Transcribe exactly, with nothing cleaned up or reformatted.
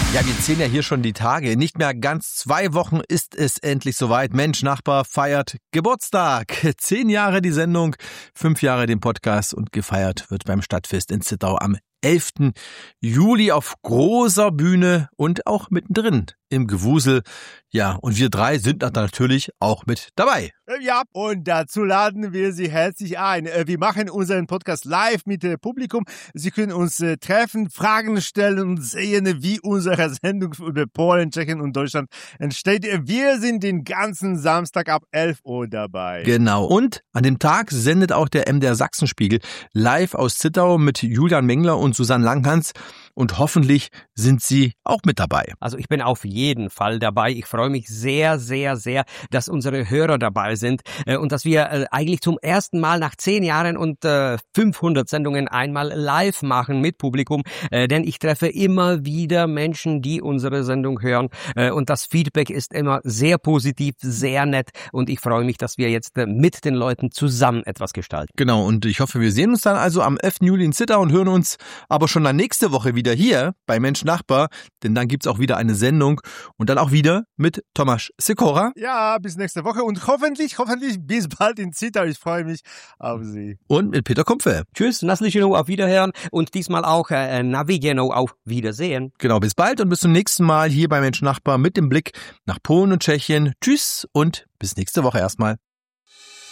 Ja, wir zählen ja hier schon die Tage. Nicht mehr ganz zwei Wochen ist es endlich soweit. Mensch, Nachbar feiert Geburtstag. Zehn Jahre die Sendung, fünf Jahre den Podcast und gefeiert wird beim Stadtfest in Zittau am elften Juli auf großer Bühne und auch mittendrin im Gewusel. Ja, und wir drei sind natürlich auch mit dabei. Ja, und dazu laden wir Sie herzlich ein. Wir machen unseren Podcast live mit Publikum. Sie können uns treffen, Fragen stellen und sehen, wie unsere Sendung über Polen, Tschechien und Deutschland entsteht. Wir sind den ganzen Samstag ab elf Uhr dabei. Genau. Und an dem Tag sendet auch der M D R Sachsenspiegel live aus Zittau mit Julian Mengler und Susanne Langhans. Und hoffentlich sind Sie auch mit dabei. Also ich bin auf jeden Fall dabei. Ich freue mich sehr, sehr, sehr, dass unsere Hörer dabei sind äh, und dass wir äh, eigentlich zum ersten Mal nach zehn Jahren und äh, fünfhundert Sendungen einmal live machen mit Publikum. Äh, denn ich treffe immer wieder Menschen, die unsere Sendung hören. Äh, und das Feedback ist immer sehr positiv, sehr nett. Und ich freue mich, dass wir jetzt äh, mit den Leuten zusammen etwas gestalten. Genau, und ich hoffe, wir sehen uns dann also am elften Juli in Zittau und hören uns aber schon dann nächste Woche wieder hier bei Mensch Nachbar, denn dann gibt's auch wieder eine Sendung und dann auch wieder mit Tomasz Sikora. Ja, bis nächste Woche und hoffentlich, hoffentlich bis bald in Zittau. Ich freue mich auf Sie. Und mit Peter Kumpfe. Tschüss, naslyšenou, auf Wiederhören und diesmal auch äh, na viděnou, auf Wiedersehen. Genau, bis bald und bis zum nächsten Mal hier bei Mensch Nachbar mit dem Blick nach Polen und Tschechien. Tschüss und bis nächste Woche erstmal.